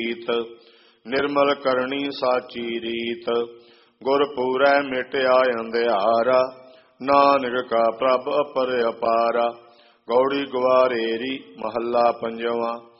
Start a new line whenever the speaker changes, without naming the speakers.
निर्मल करनी साची रीत। गुर पूरै मिटया अंधियारा, नानक का प्रभ अपर अपारा। गौड़ी गवारेरी महला पंजवा।